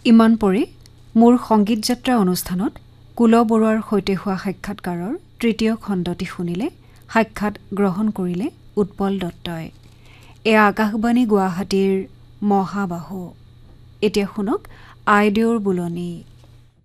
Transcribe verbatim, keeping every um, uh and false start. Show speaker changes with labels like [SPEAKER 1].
[SPEAKER 1] ইমান পৰে মোৰ সংগীত যাত্ৰা অনুষ্ঠানত কুল বৰুৱাৰ সৈতে হোৱা সাক্ষাৎকাৰৰ তৃতীয় খণ্ডটি শুনিলে। সাক্ষাৎ গ্ৰহণ কৰিলে উৎপল দত্তই। এয়া আকাশবাণী গুৱাহাটীৰ মহাবাহু। এতিয়া শুনক আইদেউৰ বুলনি।